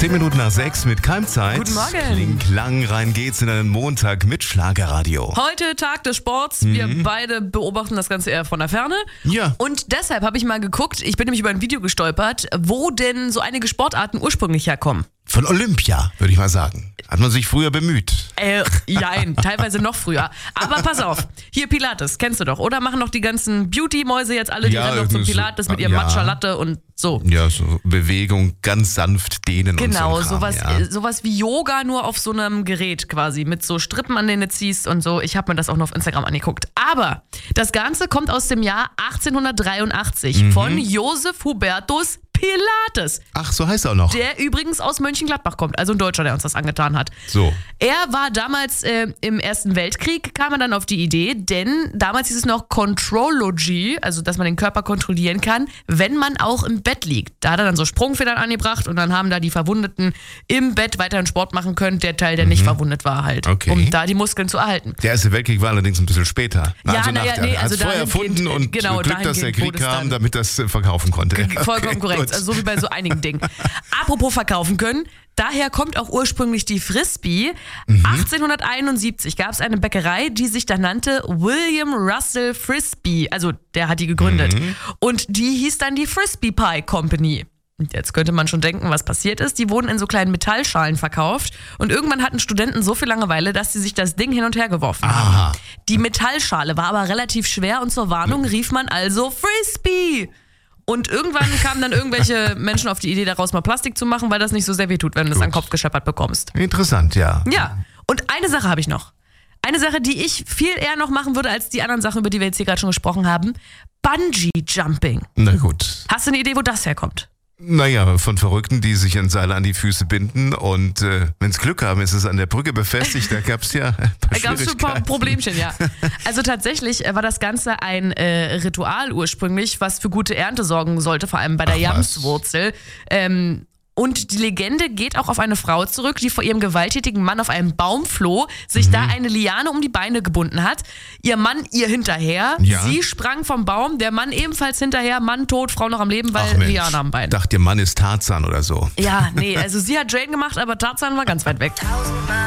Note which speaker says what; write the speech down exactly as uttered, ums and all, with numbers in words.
Speaker 1: Zehn Minuten nach sechs mit Keimzeit.
Speaker 2: Guten Morgen.
Speaker 1: Kling, klang, rein geht's in einen Montag mit Schlagerradio.
Speaker 2: Heute Tag des Sports. Wir
Speaker 1: Mhm.
Speaker 2: beide beobachten das Ganze eher von der Ferne.
Speaker 1: Ja.
Speaker 2: Und deshalb habe ich mal geguckt, ich bin nämlich über ein Video gestolpert, wo denn so einige Sportarten ursprünglich herkommen.
Speaker 1: Von Olympia, würde ich mal sagen. Hat man sich früher bemüht.
Speaker 2: Äh, jein, teilweise noch früher. Aber pass auf, hier Pilates, kennst du doch, oder? Machen doch die ganzen Beauty-Mäuse jetzt alle, die
Speaker 1: Ja,
Speaker 2: rennen doch zum
Speaker 1: so-
Speaker 2: Pilates mit ihrem
Speaker 1: ja.
Speaker 2: Matcha-Latte und so.
Speaker 1: Ja, so Bewegung, ganz sanft dehnen
Speaker 2: Genau,
Speaker 1: und so ein Kram,
Speaker 2: sowas,
Speaker 1: ja.
Speaker 2: äh, sowas wie Yoga, nur auf so einem Gerät quasi, mit so Strippen, an denen du ziehst und so. Ich habe mir das auch noch auf Instagram angeguckt. Aber das Ganze kommt aus dem Jahr achtzehnhundertdreiundachtzig
Speaker 1: Mhm.
Speaker 2: von Josef Hubertus Pilates,
Speaker 1: Ach, so heißt er auch noch.
Speaker 2: der übrigens aus Mönchengladbach kommt, also ein Deutscher, der uns das angetan hat.
Speaker 1: So.
Speaker 2: Er war damals äh, im Ersten Weltkrieg, kam er dann auf die Idee, denn damals hieß es noch Contrology, also dass man den Körper kontrollieren kann, wenn man auch im Bett liegt. Da hat er dann so Sprungfedern angebracht und dann haben da die Verwundeten im Bett weiterhin Sport machen können, der Teil, der nicht verwundet war halt,
Speaker 1: Okay.
Speaker 2: um da die Muskeln zu erhalten.
Speaker 1: Der Erste Weltkrieg war allerdings ein bisschen später.
Speaker 2: Ja,
Speaker 1: also
Speaker 2: na ja,
Speaker 1: nach,
Speaker 2: nee,
Speaker 1: er hat
Speaker 2: also
Speaker 1: es vorher
Speaker 2: dahingehend,
Speaker 1: erfunden und
Speaker 2: genau,
Speaker 1: Glück, dass der
Speaker 2: dahingehend
Speaker 1: Krieg
Speaker 2: wurde es
Speaker 1: kam,
Speaker 2: dann-
Speaker 1: damit das äh, verkaufen konnte.
Speaker 2: Vollkommen
Speaker 1: Okay,
Speaker 2: korrekt,
Speaker 1: gut.
Speaker 2: also so wie bei so einigen Dingen. Apropos verkaufen können, daher kommt auch ursprünglich die Frisbee.
Speaker 1: Mhm.
Speaker 2: achtzehnhunderteinundsiebzig gab es eine Bäckerei, die sich da nannte William Russell Frisbee, also der hat die gegründet.
Speaker 1: Mhm.
Speaker 2: Und die hieß dann die Frisbee Pie Company. Und jetzt könnte man schon denken, was passiert ist. Die wurden in so kleinen Metallschalen verkauft und irgendwann hatten Studenten so viel Langeweile, dass sie sich das Ding hin und her geworfen haben.
Speaker 1: Aha.
Speaker 2: Die Metallschale war aber relativ schwer und zur Warnung rief man also Frisbee. Und irgendwann kamen dann irgendwelche Menschen auf die Idee, daraus mal Plastik zu machen, weil das nicht so sehr weh tut, wenn du es an den Kopf gescheppert bekommst.
Speaker 1: Interessant, ja.
Speaker 2: Ja, und eine Sache habe ich noch. Eine Sache, die ich viel eher noch machen würde, als die anderen Sachen, über die wir jetzt hier gerade schon gesprochen haben. Bungee-Jumping.
Speaker 1: Na gut.
Speaker 2: Hast du eine Idee, wo das herkommt?
Speaker 1: Naja, von Verrückten, die sich ein Seil an die Füße binden und äh, wenn es Glück haben, ist es an der Brücke befestigt. Da gab es ja ein paar
Speaker 2: Da gab es schon ein paar
Speaker 1: Schwierigkeiten.
Speaker 2: Problemchen, ja. Also tatsächlich äh, war das Ganze ein äh, Ritual ursprünglich, was für gute Ernte sorgen sollte, vor allem bei der
Speaker 1: Ach, was?
Speaker 2: Jamswurzel. Ähm, und die Legende geht auch auf eine Frau zurück, die vor ihrem gewalttätigen Mann auf einem Baum floh, sich
Speaker 1: Mhm.
Speaker 2: da eine Liane um die Beine gebunden hat. Ihr Mann ihr hinterher.
Speaker 1: Ja.
Speaker 2: Sie sprang vom Baum, der Mann ebenfalls hinterher. Mann tot, Frau noch am Leben, weil
Speaker 1: Ach Mensch,
Speaker 2: Liane am Bein.
Speaker 1: dachte, ihr Mann ist Tarzan oder so.
Speaker 2: Ja, nee, also sie hat Jane gemacht, aber Tarzan war ganz weit weg.